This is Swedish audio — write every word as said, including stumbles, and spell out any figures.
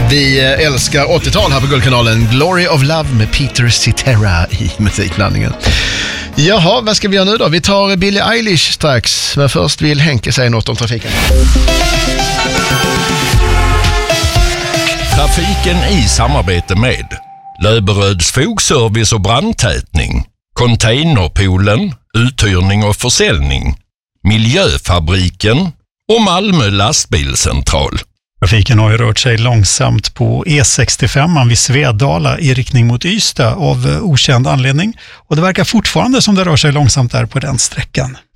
Vi älskar åttiotal här på Guldkanalen. Glory of Love med Peter Cetera i musikblandningen. Jaha, vad ska vi göra nu då? Vi tar Billie Eilish strax, men först vill Henke säga något om trafiken. Trafiken i samarbete med Löberöds fogservice och brandtätning, Containerpoolen, uthyrning och försäljning, Miljöfabriken och Malmö lastbilscentral. Trafiken har ju rört sig långsamt på E sextiofem vid Svedala i riktning mot Ystad av okänd anledning. Och det verkar fortfarande som det rör sig långsamt där på den sträckan.